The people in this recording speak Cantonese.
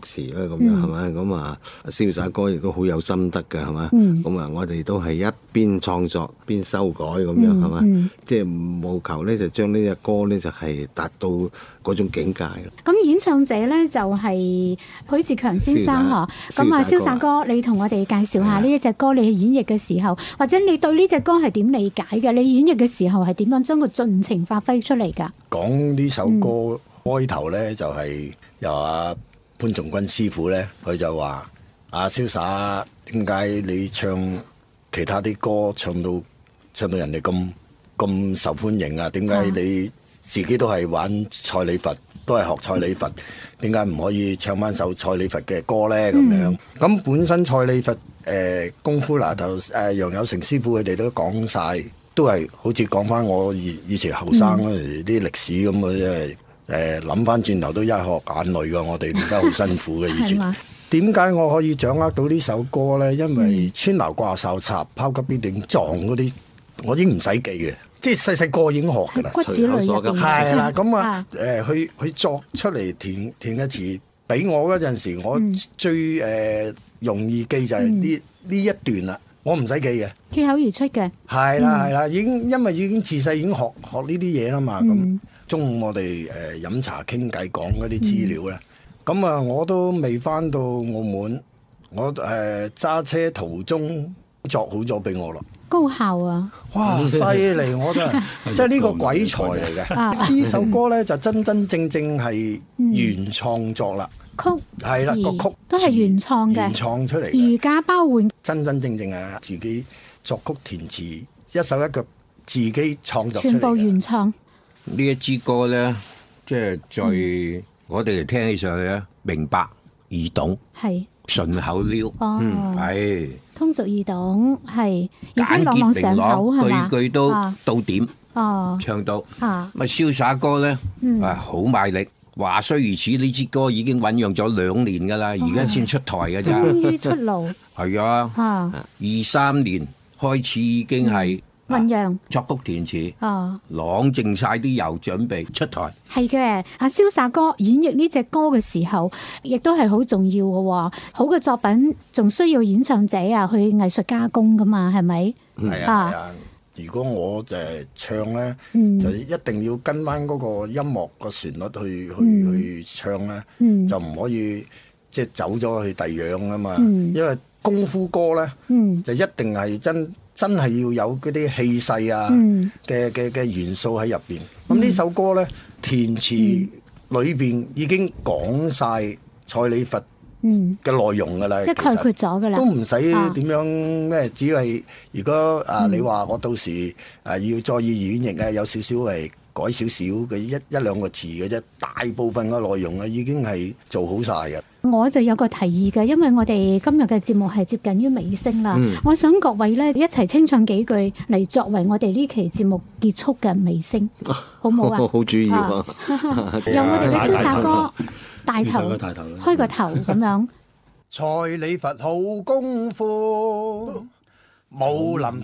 詞啦，咁樣係咪？咁啊，瀟灑哥亦都好有心得㗎，係嘛？咁啊，我哋都係一邊創作邊修改咁樣係嘛？即係務求咧就將呢隻歌咧就係達到嗰種境界咯。 咁演唱者咧就係許志強先生嗬。咁啊，瀟灑哥，你同我哋介紹下呢一隻歌，你去演繹嘅時候，或者你對呢隻歌係點理解嘅？你演繹嘅時候係點樣將佢盡情發揮出嚟㗎？ 講呢首歌開頭咧就係由阿潘仲君師傅咧，佢就話：阿瀟灑，點解你唱其他啲歌唱到人哋咁受歡迎啊？點解你自己都係玩蔡李佛，都係學蔡李佛，點解唔可以唱翻首蔡李佛嘅歌咧？咁樣咁本身蔡李佛功夫拿頭楊有成師傅佢哋都講晒，都係好似講翻我以前後生嗰時啲歷史咁嘅，即係諗翻轉頭都一殼眼淚㗎。我哋點解好辛苦嘅以前？點解我可以掌握到呢首歌咧？因為穿流掛哨插拋急必定撞嗰啲，我已經唔使記嘅，即係細細個已經學㗎啦。 骨子裏入邊係啦，咁啊佢作出嚟填嘅詞，俾我嗰陣時，我最容易記就係呢一段啦。我唔使記嘅， 脫口而出嘅。係啦，因為已經自細已經學呢啲嘢啦嘛。咁中午我哋飲茶傾偈講嗰啲資料咧，咁啊我都未翻到澳門，我揸車途中作好咗俾我咯。 高效啊！ 哇，犀利！我真係即係呢個鬼才嚟嘅。呢首歌咧就真正係原創作啦。 曲係啦，個曲都係原創嘅， 原創出嚟嘅， 如假包換， 真正係自己作曲填詞，一手一腳自己創作出嚟嘅， 全部原創。 呢一支歌咧，即係最我哋嚟聽起上去咧，明白易懂， 係順口溜，係通俗易懂，係而且朗朗上口係嘛， 句句都到點，唱到。咁瀟灑哥咧，好賣力。話雖如此，呢支歌已經醖釀咗2年㗎啦，而家先出台㗎咋。 終於出爐。 係啊，23年開始已經係醖釀作曲填詞，朗淨晒啲油準備出台。 係嘅，阿瀟灑哥演繹呢隻歌嘅時候，亦都係好重要嘅喎。好嘅作品仲需要演唱者啊去藝術加工㗎嘛，係咪？ 係啊。如果我唱咧，就一定要跟翻嗰個音樂個旋律去唱咧，就唔可以即係走咗去第樣啊嘛。因為功夫歌咧，就一定係真係要有嗰啲氣勢啊嘅元素喺入邊。咁呢首歌咧，填詞裏邊已經講晒蔡李佛嘅內容㗎啦， 即係概括咗㗎啦， 都唔使點樣咩，只係如果你話我到時要再演繹啊，有少少係改少少嘅一兩個詞嘅啫，大部分嘅內容啊已經係做好晒嘅。 我就有個提議嘅，因為我哋今日嘅節目係接近於尾聲啦，我想各位咧一齊清唱幾句嚟作為我哋呢期節目結束嘅尾聲，好唔好啊？ 好主意喎！ 由我哋嘅瀟灑哥帶頭開個頭咁樣。 蔡李佛好功夫，武林